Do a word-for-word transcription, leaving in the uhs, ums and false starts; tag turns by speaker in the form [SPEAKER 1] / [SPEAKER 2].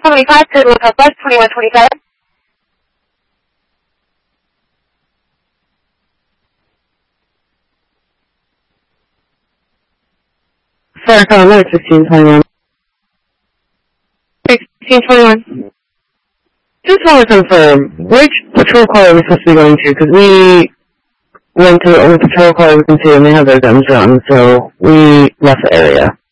[SPEAKER 1] twenty-five, Goodwood Southwest, twenty-one twenty-seven.
[SPEAKER 2] Sorry, call another sixteen twenty-one.
[SPEAKER 1] sixteen twenty-one.
[SPEAKER 2] Just want to confirm, which patrol car are we supposed to be going to? Because we went to the only patrol car we can see and they have their guns drawn, so we left the area.